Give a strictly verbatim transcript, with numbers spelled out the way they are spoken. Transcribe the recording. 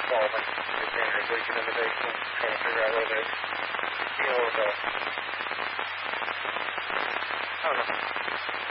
solvent. The generator's leaking in the basement. Trying to figure out what it is. You know what the... I don't know.